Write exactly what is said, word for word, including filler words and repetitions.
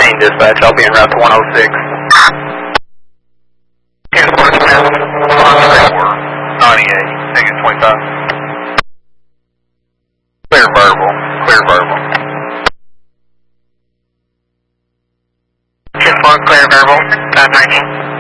fifteen dispatch, I'll be en route to one oh six. ten four, ninety-eight, negative twenty-five. Clear verbal, clear verbal. ten four, clear verbal, nine nineteen.